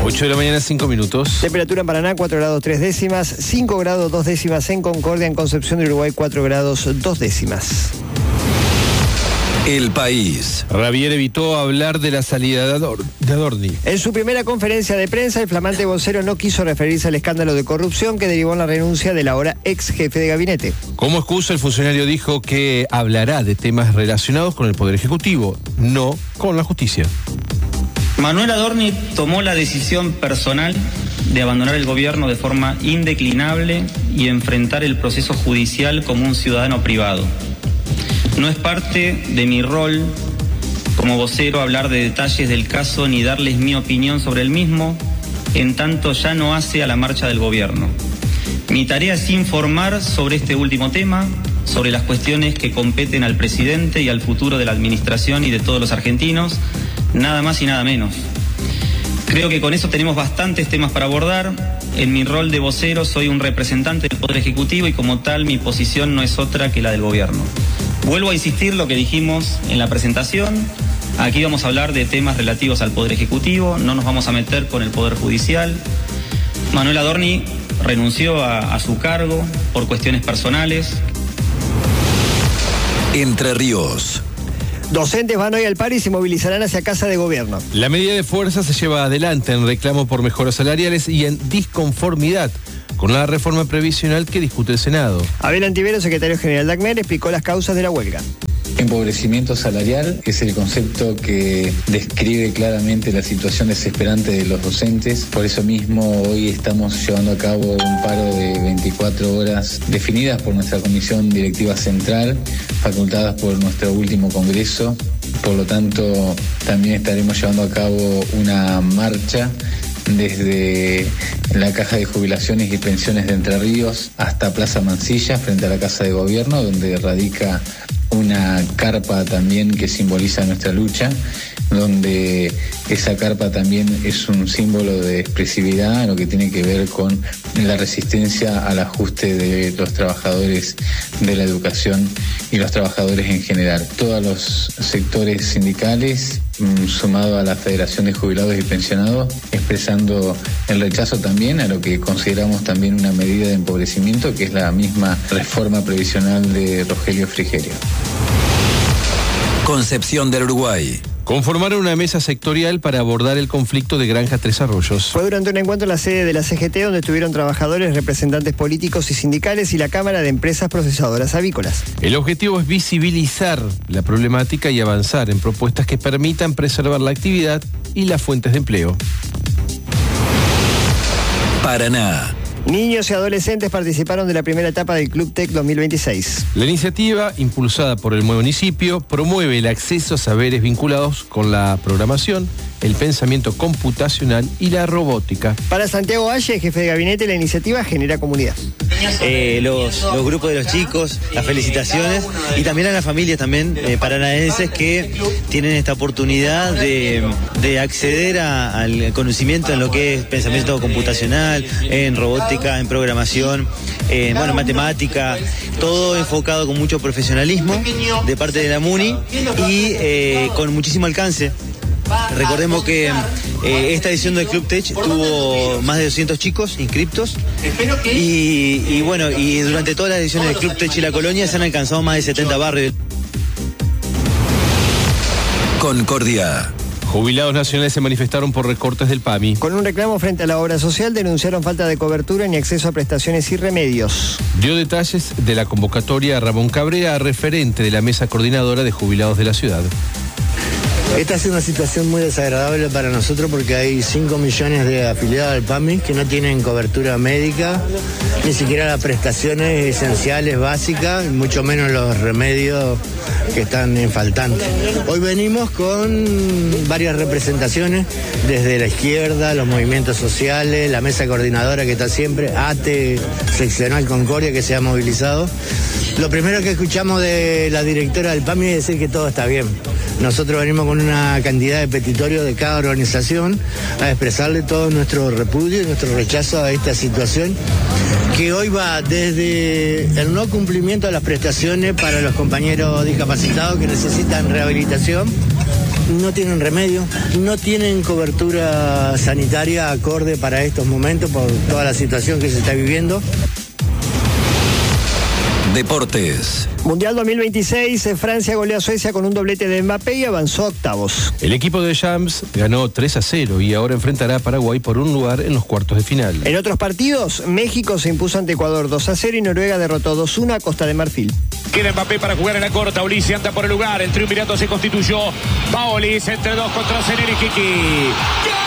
8 de la mañana, 5 minutos. Temperatura en Paraná, 4 grados 3 décimas, 5 grados 2 décimas en Concordia, en Concepción del Uruguay, 4 grados 2 décimas. El País. Ravier evitó hablar de la salida de Adorni. En su primera conferencia de prensa, el flamante vocero no quiso referirse al escándalo de corrupción que derivó en la renuncia del ahora ex jefe de gabinete. Como excusa, el funcionario dijo que hablará de temas relacionados con el Poder Ejecutivo, no con la justicia. Manuel Adorni tomó la decisión personal de abandonar el gobierno de forma indeclinable y enfrentar el proceso judicial como un ciudadano privado. No es parte de mi rol como vocero hablar de detalles del caso ni darles mi opinión sobre el mismo, en tanto ya no hace a la marcha del gobierno. Mi tarea es informar sobre este último tema, sobre las cuestiones que competen al presidente y al futuro de la administración y de todos los argentinos, nada más y nada menos. Creo que con eso tenemos bastantes temas para abordar. En mi rol de vocero soy un representante del Poder Ejecutivo y como tal mi posición no es otra que la del gobierno. Vuelvo a insistir lo que dijimos en la presentación. Aquí vamos a hablar de temas relativos al Poder Ejecutivo, no nos vamos a meter con el Poder Judicial. Manuel Adorni renunció a su cargo por cuestiones personales. Entre Ríos. Docentes van hoy al paro y se movilizarán hacia Casa de Gobierno. La medida de fuerza se lleva adelante en reclamo por mejoras salariales y en disconformidad con la reforma previsional que discute el Senado. Abel Antivero, secretario general de ACMER, explicó las causas de la huelga. Empobrecimiento salarial es el concepto que describe claramente la situación desesperante de los docentes. Por eso mismo hoy estamos llevando a cabo un paro de 24 horas definidas por nuestra Comisión Directiva Central, facultadas por nuestro último Congreso. Por lo tanto, también estaremos llevando a cabo una marcha desde la Caja de Jubilaciones y Pensiones de Entre Ríos hasta Plaza Mansilla, frente a la Casa de Gobierno, donde radica una carpa también que simboliza nuestra lucha, donde esa carpa también es un símbolo de expresividad en lo que tiene que ver con la resistencia al ajuste de los trabajadores de la educación y los trabajadores en general. Todos los sectores sindicales, sumado a la Federación de Jubilados y Pensionados, expresando el rechazo también a lo que consideramos también una medida de empobrecimiento, que es la misma reforma previsional de Rogelio Frigerio. Concepción del Uruguay. Conformaron una mesa sectorial para abordar el conflicto de Granja Tres Arroyos. Fue durante un encuentro en la sede de la CGT donde estuvieron trabajadores, representantes políticos y sindicales y la Cámara de Empresas Procesadoras Avícolas. El objetivo es visibilizar la problemática y avanzar en propuestas que permitan preservar la actividad y las fuentes de empleo. Paraná. Niños y adolescentes participaron de la primera etapa del Club Tech 2026. La iniciativa, impulsada por el municipio, promueve el acceso a saberes vinculados con la programación, el pensamiento computacional y la robótica. Para Santiago Valle, jefe de gabinete, la iniciativa genera comunidad. Los grupos de los chicos, las felicitaciones y también a las familias también paranaenses que tienen esta oportunidad de acceder al conocimiento en lo que es pensamiento computacional, en robótica, en programación, en matemática, todo enfocado con mucho profesionalismo de parte de la MUNI y con muchísimo alcance. Recordemos que esta edición del Club Tech tuvo más de 200 chicos inscriptos y durante todas las ediciones del Club Tech y la Colonia se han alcanzado más de 70 barrios. Concordia. Jubilados nacionales se manifestaron por recortes del PAMI. Con un reclamo frente a la obra social denunciaron falta de cobertura ni acceso a prestaciones y remedios. Dio detalles de la convocatoria a Ramón Cabrera, referente de la mesa coordinadora de jubilados de la ciudad. Esta es una situación muy desagradable para nosotros porque hay 5 millones de afiliados al PAMI que no tienen cobertura médica, ni siquiera las prestaciones esenciales básicas, y mucho menos los remedios que están faltantes. Hoy venimos con varias representaciones desde la izquierda, los movimientos sociales, la mesa coordinadora que está siempre, ATE, seccional Concordia que se ha movilizado. Lo primero que escuchamos de la directora del PAMI es decir que todo está bien. Nosotros venimos con una cantidad de petitorios de cada organización a expresarle todo nuestro repudio y nuestro rechazo a esta situación que hoy va desde el no cumplimiento de las prestaciones para los compañeros discapacitados que necesitan rehabilitación no tienen remedio, no tienen cobertura sanitaria acorde para estos momentos por toda la situación que se está viviendo. Deportes. Mundial 2026, Francia goleó a Suecia con un doblete de Mbappé y avanzó a octavos. El equipo de Shams ganó 3-0 y ahora enfrentará a Paraguay por un lugar en los cuartos de final. En otros partidos, México se impuso ante Ecuador 2-0 y Noruega derrotó 2-1 a Costa de Marfil. Queda Mbappé para jugar en la corta. Ulises anda por el lugar. El triunvirato se constituyó. Paolis entre dos contra Zenel y Kiki.